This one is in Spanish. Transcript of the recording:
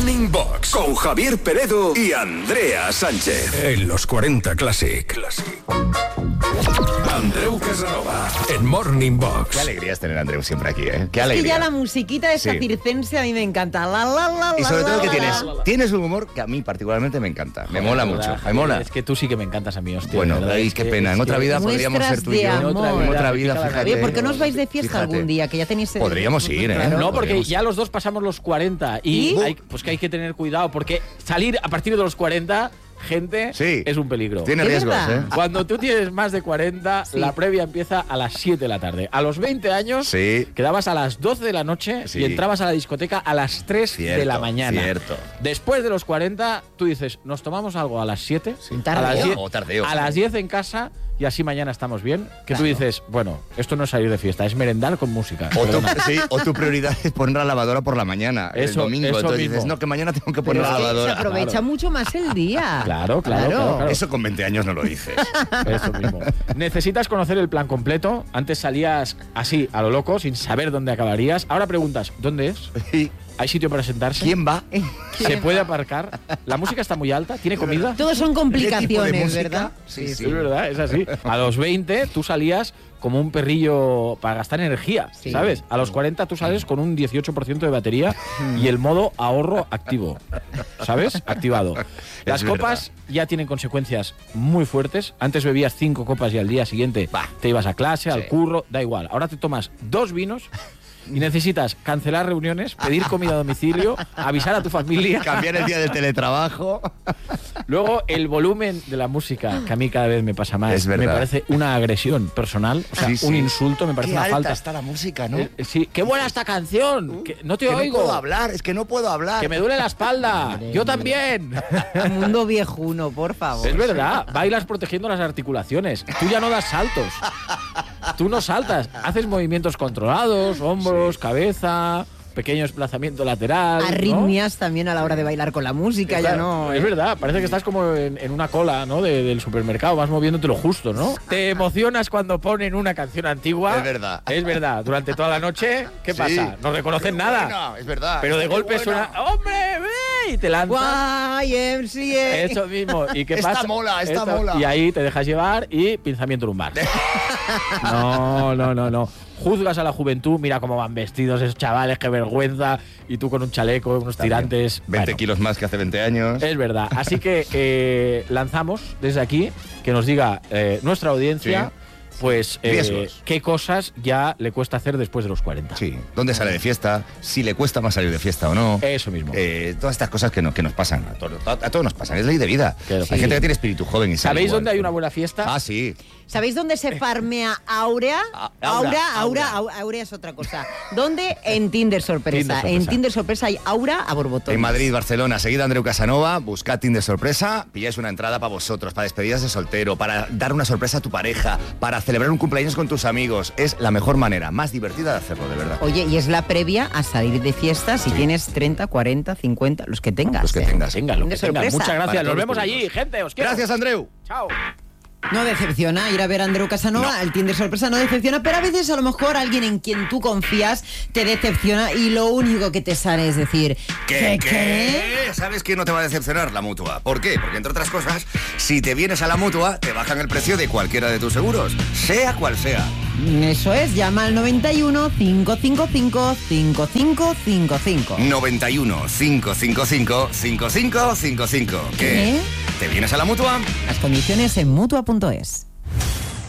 Morning Box con Javier Penedo y Andrea Sánchez. En los 40 Classic. Andreu Casanova en Morning Box. Qué alegría es tener a Andreu siempre aquí, ¿eh? Qué alegría. Es que ya la musiquita esta circense a mí me encanta. Y sobre todo que tienes un humor que a mí particularmente me encanta. Me mola mucho, me mola. Es que tú sí que me encantas a mí, hostia. Bueno, qué pena. En otra vida podríamos ser tú y yo. En otra vida, fíjate. Oye, ¿por qué no os vais de fiesta algún día? Que ya tenéis... Podríamos ir, ¿eh? No, porque ya los dos pasamos los 40 y pues que hay que tener cuidado, porque salir a partir de los 40... gente, es un peligro. Tiene riesgos, ¿eh? Cuando tú tienes más de 40, la previa empieza a las 7 de la tarde. A los 20 años, quedabas a las 12 de la noche y entrabas a la discoteca a las 3 de la mañana. Cierto. Después de los 40, tú dices, ¿nos tomamos algo a las 7? Tardeo. A las 10 en casa y así mañana estamos bien. Que tú dices, bueno, esto no es salir de fiesta, es merendar con música. O tu prioridad es poner la lavadora por la mañana, el domingo. Entonces dices, no, que mañana tengo que poner la lavadora. Se aprovecha mucho más el día. Claro. Eso con 20 años no lo dices. Eso mismo. Necesitas conocer el plan completo. Antes salías así, a lo loco, sin saber dónde acabarías. Ahora preguntas, ¿dónde es? ¿Hay sitio para sentarse? ¿Quién va? ¿Se puede aparcar? ¿La música está muy alta? ¿Tiene comida? Todos son complicaciones, ¿verdad? Sí. Es verdad, es así. A los 20 tú salías como un perrillo para gastar energía, ¿sabes? A los 40 tú sales con un 18% de batería y el modo ahorro activo, ¿sabes? Activado. Las copas ya tienen consecuencias muy fuertes. Antes bebías 5 copas y al día siguiente te ibas a clase, al curro, da igual. Ahora te tomas 2 vinos y necesitas cancelar reuniones, pedir comida a domicilio, avisar a tu familia, cambiar el día del teletrabajo. Luego, el volumen de la música, que a mí cada vez me pasa más, me parece una agresión personal, o sea, un insulto, me parece una falta. Qué alta está la música, ¿no? Sí, qué buena esta canción, que no te oigo. No puedo hablar, es que no puedo hablar. Que me duele la espalda, yo también. Mundo viejuno, por favor. Es verdad, bailas protegiendo las articulaciones, tú ya no das saltos. Tú no saltas, haces movimientos controlados, hombros, cabeza, pequeño desplazamiento lateral. Arritmias también a la hora de bailar con la música, ya no. Es verdad, parece que estás como en una cola, ¿no? del supermercado, vas moviéndote lo justo, ¿no? Te emocionas cuando ponen una canción antigua. Es verdad. Es verdad, durante toda la noche, ¿qué pasa? No reconocen nada. Bueno, es verdad. Pero de golpe suena, ¡hombre, ve! Y te lanzas. YMCA. Eso mismo. ¿Y qué pasa? Esta mola. Y ahí te dejas llevar y pinzamiento lumbar. No. Juzgas a la juventud, mira cómo van vestidos esos chavales, qué vergüenza, y tú con un chaleco, unos tirantes. 20 kilos más que hace 20 años. Es verdad. Así que lanzamos desde aquí que nos diga nuestra audiencia, pues, qué cosas ya le cuesta hacer después de los 40. Sí, dónde sale de fiesta, si le cuesta más salir de fiesta o no. Eso mismo. Todas estas cosas que nos pasan, a todos nos pasan, es ley de vida. Hay gente que tiene espíritu joven y ¿Sabéis dónde hay una buena fiesta? Ah, sí. ¿Sabéis dónde se farmea Aurea? Aurea es otra cosa. ¿Dónde? En Tinder Sorpresa. En Tinder Sorpresa hay Aura a borbotones. En Madrid, Barcelona, seguid a Andreu Casanova, buscad Tinder Sorpresa, pilláis una entrada para vosotros, para despedidas de soltero, para dar una sorpresa a tu pareja, para celebrar un cumpleaños con tus amigos. Es la mejor manera, más divertida de hacerlo, de verdad. Oye, y es la previa a salir de fiesta si tienes 30, 40, 50, los que tengas. Los que tengas. Venga, lo que tengas. Muchas gracias. Nos vemos allí, gente. Os quiero. Gracias, Andreu. Chao. No decepciona ir a ver a Andreu Casanova, el Tinder Sorpresa no decepciona, pero a veces a lo mejor alguien en quien tú confías te decepciona y lo único que te sale es decir ¿Qué? ¿Sabes quién no te va a decepcionar? La Mutua. ¿Por qué? Porque entre otras cosas, si te vienes a la Mutua, te bajan el precio de cualquiera de tus seguros, sea cual sea. Eso es, llama al 91 555 5555. 91 555 5555. ¿Qué? ¿Te vienes a la Mutua? Las condiciones en Mutua.es.